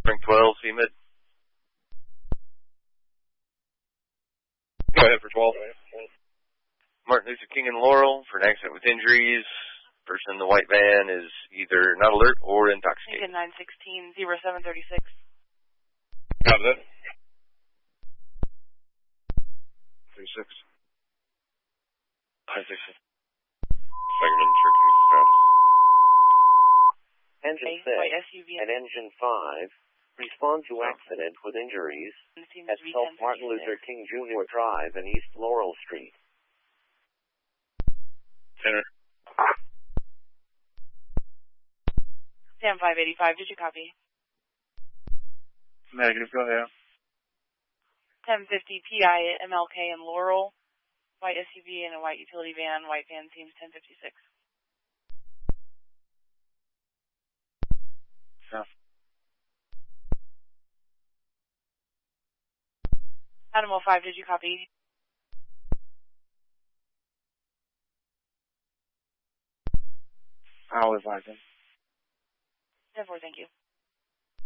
Spring 12, CMID. Go ahead for 12. Martin Luther King and Laurel for an accident with injuries. Person in the white van is either not alert or intoxicated. 916-0736. Copy that. 36. 916. Second and check the status. Engine 6 and Engine 5 respond to accident with injuries at 12 Martin Luther King Jr. Drive and East Laurel Street. Center. Sam 585, did you copy? Negative, go ahead. 1050 PI MLK and Laurel, white SUV and a white utility van, white van seems 1056. Yeah. Animal 5, did you copy? I'll advise him. 10-4, thank you.